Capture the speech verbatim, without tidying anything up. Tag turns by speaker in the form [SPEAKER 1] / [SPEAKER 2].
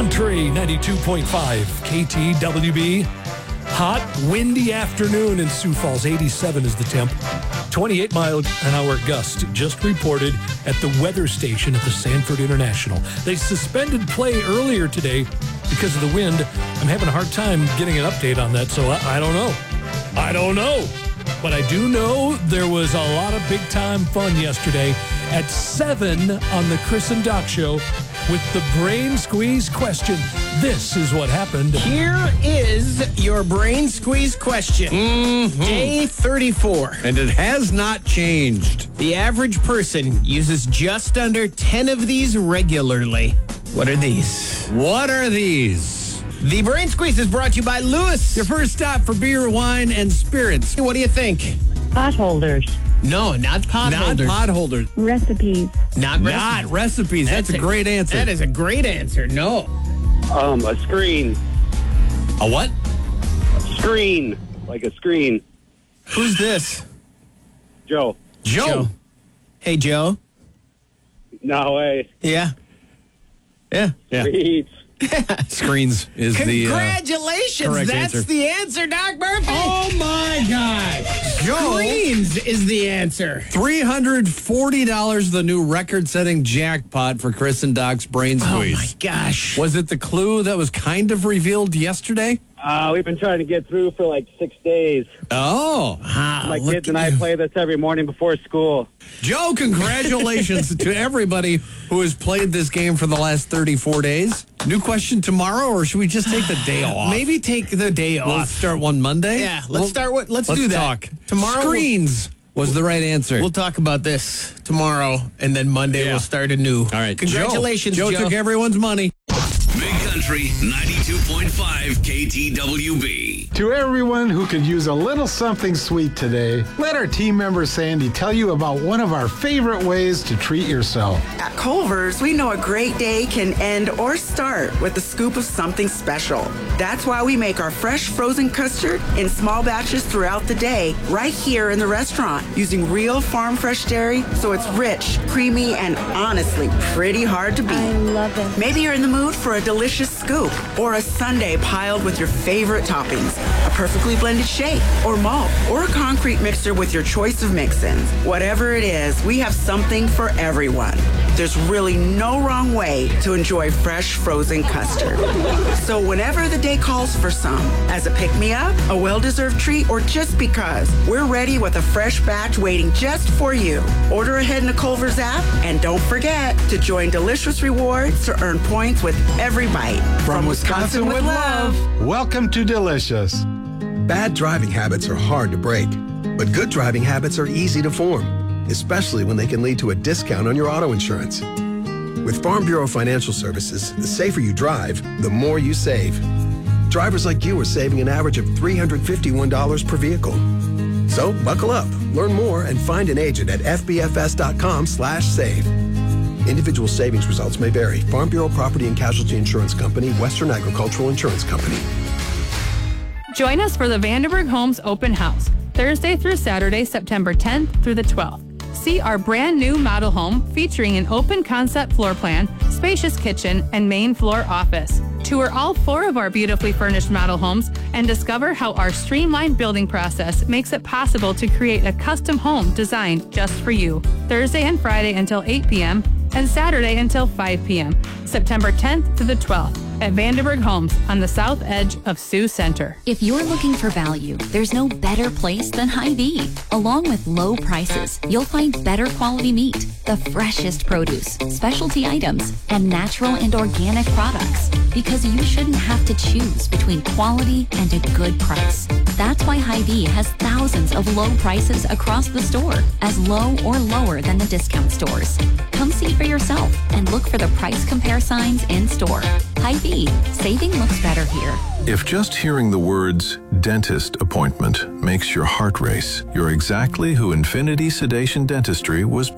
[SPEAKER 1] Country ninety-two point five K T W B. Hot, windy afternoon in Sioux Falls. eighty-seven is the temp. twenty-eight mile an hour gust just reported at the weather station at the Sanford International. They suspended play earlier today because of the wind. I'm having a hard time getting an update on that, so I, I don't know. I don't know. But I do know there was a lot of big-time fun yesterday at seven on the Chris and Doc Show with the Brain Squeeze question. This is what happened.
[SPEAKER 2] Here is your Brain Squeeze question.
[SPEAKER 3] Mm-hmm.
[SPEAKER 2] Day thirty-four.
[SPEAKER 3] And it has not changed.
[SPEAKER 2] The average person uses just under ten of these regularly. What are these?
[SPEAKER 3] What are these?
[SPEAKER 2] The Brain Squeeze is brought to you by Lewis.
[SPEAKER 3] Your first stop for beer, wine, and spirits.
[SPEAKER 2] What do you think?
[SPEAKER 4] Potholders.
[SPEAKER 2] No, not pot
[SPEAKER 3] Not
[SPEAKER 2] holders.
[SPEAKER 3] pot holders.
[SPEAKER 4] Recipes.
[SPEAKER 2] Not recipes.
[SPEAKER 3] Not recipes. That's, a great answer.
[SPEAKER 2] That is a great answer. No.
[SPEAKER 5] Um, a screen.
[SPEAKER 3] A what?
[SPEAKER 5] Screen. Like a screen.
[SPEAKER 2] Who's this?
[SPEAKER 5] Joe.
[SPEAKER 3] Joe.
[SPEAKER 2] Joe. Hey, Joe.
[SPEAKER 5] No way.
[SPEAKER 2] Yeah. Yeah.
[SPEAKER 3] Yeah.
[SPEAKER 5] Sweet.
[SPEAKER 3] Screens is the... Uh,
[SPEAKER 2] Congratulations.
[SPEAKER 3] correct
[SPEAKER 2] That's
[SPEAKER 3] answer.
[SPEAKER 2] the answer, Doc Murphy.
[SPEAKER 3] oh, my gosh. Joe.
[SPEAKER 2] Screens is the answer.
[SPEAKER 3] three hundred forty dollars, the new record-setting jackpot for Chris and Doc's Brain
[SPEAKER 2] Oh, my
[SPEAKER 3] Squeeze.
[SPEAKER 2] gosh.
[SPEAKER 3] Was it the clue that was kind of revealed yesterday?
[SPEAKER 5] Uh, we've been trying to get through for like six days.
[SPEAKER 3] Oh.
[SPEAKER 2] Wow,
[SPEAKER 5] My
[SPEAKER 2] look
[SPEAKER 5] kids and
[SPEAKER 2] at
[SPEAKER 5] I
[SPEAKER 2] you.
[SPEAKER 5] play this every morning before school.
[SPEAKER 3] Joe, congratulations to everybody who has played this game for the last thirty-four days. New question tomorrow, or should we just take the day off?
[SPEAKER 2] Maybe take the day
[SPEAKER 3] We'll
[SPEAKER 2] off.
[SPEAKER 3] start one Monday?
[SPEAKER 2] Yeah, let's
[SPEAKER 3] We'll-
[SPEAKER 2] start with, let's,
[SPEAKER 3] Let's
[SPEAKER 2] do that.
[SPEAKER 3] talk.
[SPEAKER 2] Tomorrow we'll-
[SPEAKER 3] Screens was the right answer.
[SPEAKER 2] We'll talk about this tomorrow, and then Monday
[SPEAKER 3] Yeah.
[SPEAKER 2] we'll start anew.
[SPEAKER 3] All right.
[SPEAKER 2] Congratulations,
[SPEAKER 3] Joe.
[SPEAKER 2] Joe.
[SPEAKER 3] Joe took everyone's money.
[SPEAKER 6] Big Country ninety-two point five K T W B.
[SPEAKER 7] To everyone who could use a little something sweet today, let our team member Sandy tell you about one of our favorite ways to treat yourself.
[SPEAKER 8] At Culver's, we know a great day can end or start with a scoop of something special. That's why we make our fresh frozen custard in small batches throughout the day, right here in the restaurant, using real farm fresh dairy, so it's rich, creamy, and honestly pretty hard to beat.
[SPEAKER 4] I love it.
[SPEAKER 8] Maybe you're in the mood for a delicious scoop or a sundae piled with your favorite toppings, a perfectly blended shake or malt, or a concrete mixer with your choice of mix-ins. Whatever it is, we have something for everyone. There's really no wrong way to enjoy fresh frozen custard. So whenever the day calls for some, as a pick-me-up, a well-deserved treat, or just because, we're ready with a fresh batch waiting just for you. Order ahead in the Culver's app, and don't forget to join Delicious Rewards to earn points with every bite. From, Wisconsin, with love.
[SPEAKER 7] Welcome to Delicious.
[SPEAKER 9] Bad driving habits are hard to break, but good driving habits are easy to form, especially when they can lead to a discount on your auto insurance. With Farm Bureau Financial Services, the safer you drive, the more you save. Drivers like you are saving an average of three hundred fifty-one dollars per vehicle. So buckle up, learn more, and find an agent at f b f s dot com slash save. Individual savings results may vary. Farm Bureau Property and Casualty Insurance Company, Western Agricultural Insurance Company.
[SPEAKER 10] Join us for the Vandenberg Homes Open House, Thursday through Saturday, September tenth through the twelfth. See our brand new model home featuring an open concept floor plan, spacious kitchen, and main floor office. Tour all four of our beautifully furnished model homes and discover how our streamlined building process makes it possible to create a custom home designed just for you. Thursday and Friday until eight p.m. and Saturday until five p.m. September tenth to the twelfth at Vandenberg Homes on the south edge of Sioux Center.
[SPEAKER 11] If you're looking for value, there's no better place than Hy-Vee. Along with low prices, you'll find better quality meat, the freshest produce, specialty items, and natural and organic products. Because you shouldn't have to choose between quality and a good price. That's why Hy-Vee has thousands of low prices across the store, as low or lower than the discount stores. Come see for yourself and look for the price compare signs in store. Hy-Vee, saving looks better here.
[SPEAKER 12] If just hearing the words dentist appointment makes your heart race, you're exactly who Infinity Sedation Dentistry was